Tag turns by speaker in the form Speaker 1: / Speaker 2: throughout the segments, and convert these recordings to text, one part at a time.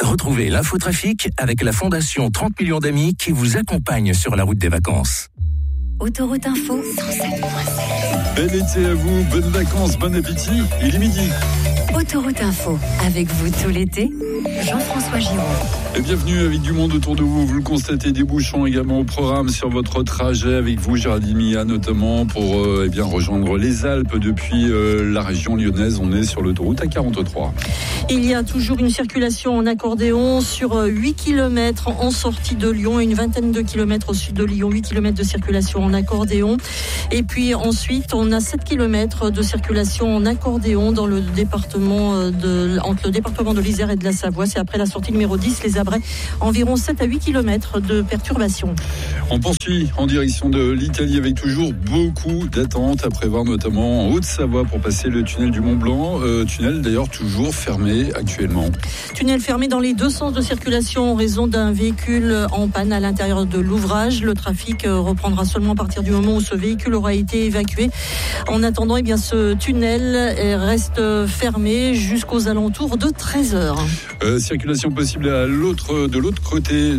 Speaker 1: Retrouvez l'infotrafic avec la Fondation 30 millions d'amis qui vous accompagne sur la route des vacances.
Speaker 2: Autoroute Info 107.7.
Speaker 3: Bel été à vous, bonnes vacances, bon appétit, il est midi.
Speaker 2: Autoroute Info, avec vous tout l'été, Jean-François Giraud.
Speaker 3: Et bienvenue avec du monde autour de vous. Vous le constatez, des bouchons également au programme sur votre trajet avec vous, Géraldine Mia, notamment pour rejoindre les Alpes depuis la région lyonnaise. On est sur l'autoroute A43.
Speaker 4: Il y a toujours une circulation en accordéon sur 8 km en sortie de Lyon, une vingtaine de kilomètres au sud de Lyon, 8 km de circulation en accordéon. Et puis ensuite, on a 7 km de circulation en accordéon dans le département entre le département de l'Isère et de la Savoie. C'est après la sortie numéro 10, les Abrais, environ 7 à 8 km de perturbations.
Speaker 3: On poursuit en direction de l'Italie avec toujours beaucoup d'attentes à prévoir, notamment en Haute-Savoie pour passer le tunnel du Mont-Blanc. Tunnel d'ailleurs toujours fermé actuellement.
Speaker 4: Tunnel fermé dans les deux sens de circulation en raison d'un véhicule en panne à l'intérieur de l'ouvrage. Le trafic reprendra seulement à partir du moment où ce véhicule aura été évacué. En attendant, ce tunnel reste fermé jusqu'aux alentours de 13h.
Speaker 3: Circulation possible de l'autre côté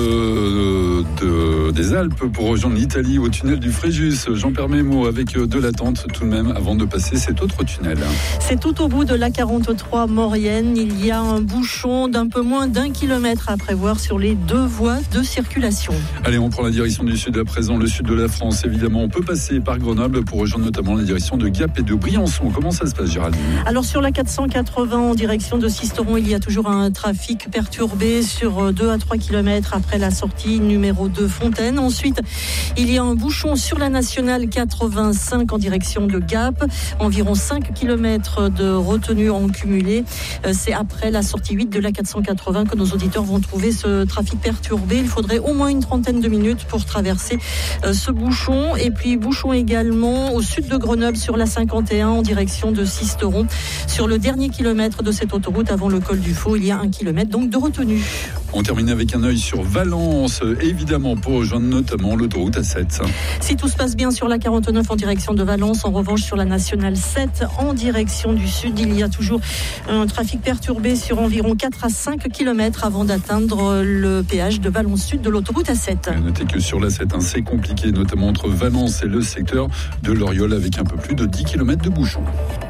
Speaker 3: des Alpes pour rejoindre l'Italie au tunnel du Fréjus. Jean Permémo avec de l'attente tout de même avant de passer cet autre tunnel.
Speaker 4: C'est tout au bout de l'A43 Maurienne. Il y a un bouchon d'un peu moins d'1 kilomètre à prévoir sur les deux voies de circulation.
Speaker 3: Allez, on prend la direction du sud à présent, le sud de la France évidemment. On peut passer par Grenoble pour rejoindre notamment la direction de Gap et de Briançon. Comment ça se passe, Géraldine ?
Speaker 4: Alors sur la 480 en direction de Sisteron, il y a toujours un trafic perturbé sur 2 à 3 km après la sortie numéro 2 Fontaine. Ensuite, il y a un bouchon sur la nationale 85 en direction de Gap. Environ 5 km de retenue en cumulé. C'est après la sortie 8 de la 480 que nos auditeurs vont trouver ce trafic perturbé. Il faudrait au moins une trentaine de minutes pour traverser ce bouchon. Et puis bouchon également au sud de Grenoble sur la 51 en direction de Sisteron. Sur le dernier kilomètre de cette autoroute avant le col du Faux, il y a 1 kilomètre donc de retenue.
Speaker 3: On termine avec un œil sur Valence, évidemment, pour rejoindre notamment l'autoroute A7.
Speaker 4: Si tout se passe bien sur la 49 en direction de Valence, en revanche sur la nationale 7 en direction du sud, il y a toujours un trafic perturbé sur environ 4 à 5 km avant d'atteindre le péage de Valence Sud de l'autoroute A7.
Speaker 3: Notez que sur l'A7, c'est compliqué, notamment entre Valence et le secteur de l'Oriol, avec un peu plus de 10 km de bouchons.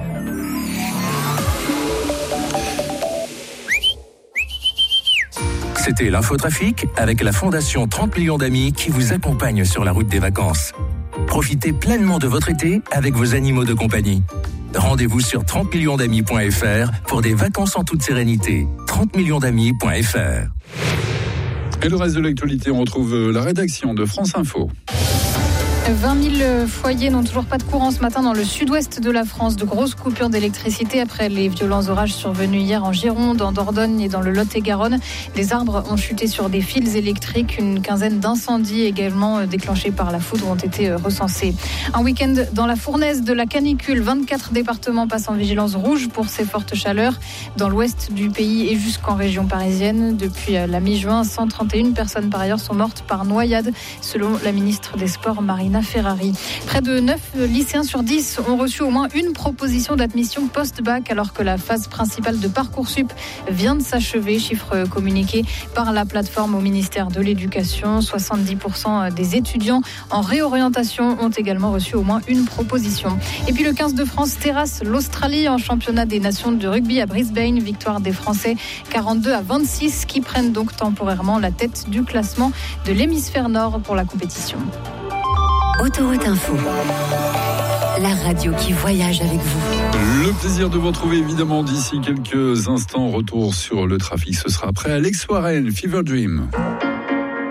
Speaker 1: C'était l'infotrafic avec la Fondation 30 millions d'amis qui vous accompagne sur la route des vacances. Profitez pleinement de votre été avec vos animaux de compagnie. Rendez-vous sur 30millionsdamis.fr pour des vacances en toute sérénité. 30millionsdamis.fr.
Speaker 3: Et le reste de l'actualité, on retrouve la rédaction de France Info.
Speaker 5: 20 000 foyers n'ont toujours pas de courant ce matin dans le sud-ouest de la France. De grosses coupures d'électricité après les violents orages survenus hier en Gironde, en Dordogne et dans le Lot-et-Garonne. Des arbres ont chuté sur des fils électriques. Une quinzaine d'incendies également déclenchés par la foudre ont été recensés. Un week-end dans la fournaise de la canicule. 24 départements passent en vigilance rouge pour ces fortes chaleurs dans l'ouest du pays et jusqu'en région parisienne. Depuis la mi-juin, 131 personnes par ailleurs sont mortes par noyade, selon la ministre des Sports, Marina Ferrari. Près de 9 lycéens sur 10 ont reçu au moins une proposition d'admission post-bac alors que la phase principale de Parcoursup vient de s'achever. Chiffre communiqué par la plateforme au ministère de l'Éducation. 70% des étudiants en réorientation ont également reçu au moins une proposition. Et puis le 15 de France terrasse l'Australie en championnat des nations de rugby à Brisbane. Victoire des Français 42-26 qui prennent donc temporairement la tête du classement de l'hémisphère nord pour la compétition.
Speaker 2: Autoroute Info, la radio qui voyage avec vous.
Speaker 3: Le plaisir de vous retrouver évidemment d'ici quelques instants. Retour sur le trafic, ce sera après Alex Warren, Fever Dream.